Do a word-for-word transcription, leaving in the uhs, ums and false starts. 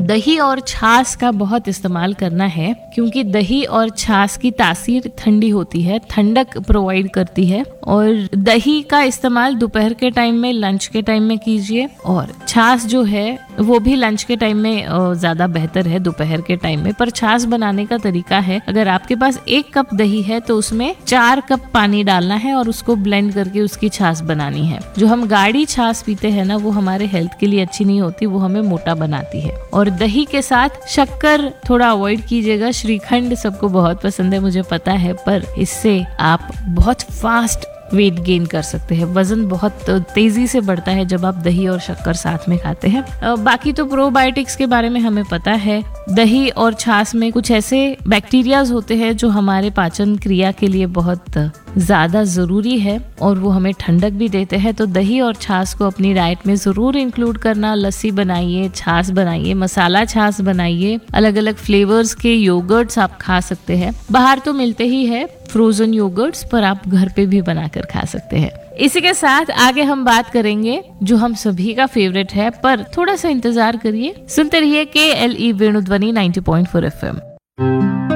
दही और छाछ का बहुत इस्तेमाल करना है, क्योंकि दही और छाछ की तासीर ठंडी होती है, ठंडक प्रोवाइड करती है। और दही का इस्तेमाल दोपहर के टाइम में, लंच के टाइम में कीजिए, और छाछ जो है वो भी लंच के टाइम में ज़्यादा बेहतर है, दोपहर के टाइम में। पर छाछ बनाने का तरीका है, अगर आपके पास एक कप दही है तो उसमें चार कप पानी डालना है और उसको ब्लेंड करके उसकी छाछ बनानी है। जो हम गाढ़ी छाछ पीते हैं ना, वो हमारे हेल्थ के लिए अच्छी नहीं होती, वो हमें मोटा बनाती है। और दही के साथ शक्कर थोड़ा अवॉइड कीजिएगा। श्रीखंड सबको बहुत पसंद है, मुझे पता है, पर इससे आप बहुत फास्ट वेट गेन कर सकते हैं। वजन बहुत तेजी से बढ़ता है जब आप दही और शक्कर साथ में खाते हैं। बाकी तो प्रोबायोटिक्स के बारे में हमें पता है। दही और छाछ में कुछ ऐसे बैक्टीरियाज होते हैं जो हमारे पाचन क्रिया के लिए बहुत ज़्यादा ज़रूरी है और वो हमें ठंडक भी देते हैं। तो दही और छाछ को अपनी डाइट में ज़रूर इंक्लूड करना। लस्सी बनाइए, छाछ बनाइए, मसाला छाछ बनाइए, अलग अलग फ्लेवर्स के योगर्ट्स आप खा सकते हैं। बाहर तो मिलते ही है फ्रोजन योगर्ट्स, पर आप घर पे भी बनाकर खा सकते हैं। इसी के साथ आगे हम बात करेंगे जो हम सभी का फेवरेट है, पर थोड़ा सा इंतजार करिए, सुनते रहिए के L E वेणुध्वनि ninety point four F M.